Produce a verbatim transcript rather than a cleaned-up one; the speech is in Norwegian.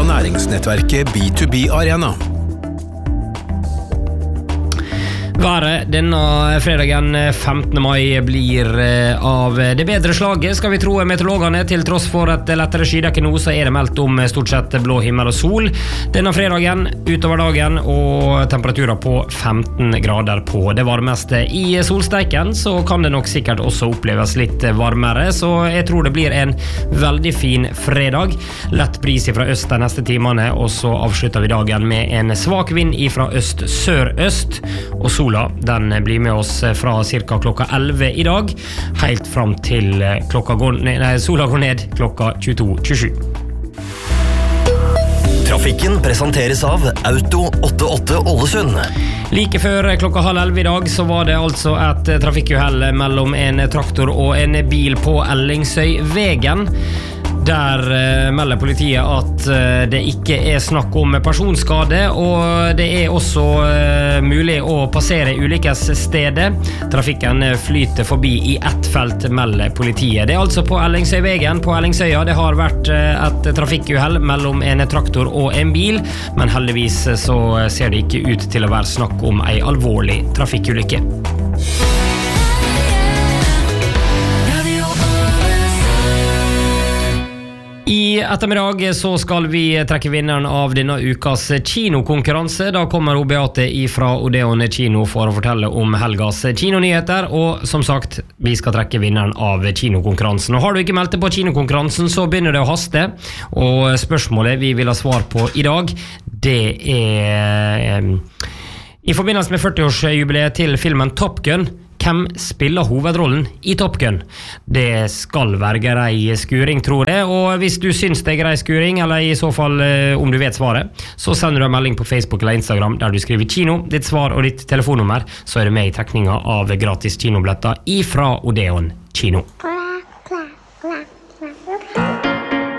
av næringsnettverket B to B Arena. Været denne fredagen femtende mai blir av det bedre slaget, skal vi tro meteorologene. Til tross for et lettere skydekke nå, så er det meldt om stort sett blå himmel og sol denne fredagen utover dagen, og temperaturer på femten grader på det varmeste. I solsteiken så kan det nok sikkert også oppleves litt varmere, så jeg tror det blir en veldig fin fredag. Lett bris fra øst de neste timene, og så avslutter vi dagen med en svak vind fra øst-sør-øst, og sol den blir med oss fra cirka klokka elleve i dag, helt fram til klokka går ned, nei, sola går ned klokka tjueto tjuesju. Trafikken presenteres av Auto åttiåtte Ålesund. Like før klokka halv elleve i dag så var det altså et trafikkuhell mellom en traktor og en bil på Ellingsøyvegen. Der uh, melder politiet at uh, det ikke er snakk om personskade, og det er også uh, mulig å passere ulykkesstedet. Trafikken flyter forbi i ett felt, melder politiet. Det er altså på Ellingsøyvegen på Ellingsøya. Det har vært uh, et trafikkuhell mellom en traktor og en bil, men heldigvis så ser det ikke ut til å være snakk om en alvorlig trafikkulykke. I ettermiddag så skal vi trekke vinneren av denne ukas kinokonkurranse. Da kommer Beate fra Odeon Kino for å fortelle om helgas kinonyheter, og som sagt, vi skal trekke vinneren av kinokonkurransen. Og har du ikke meldt deg på kinokonkurransen, så begynner det å haste, og spørsmålet vi vil ha svar på i dag, det er i forbindelse med førti-årsjubileet til filmen Top Gun. Hvem spiller hovedrollen i Top Gun? Det skal være grei skuring, tror jeg, og hvis du syns det er grei skuring, eller i så fall eh, om du vet svaret, så sender du en melding på Facebook eller Instagram der du skriver kino, ditt svar og ditt telefonnummer, så er du med i trekninga av gratis kinobilletter ifra Odeon Kino. Clap, clap, clap, clap.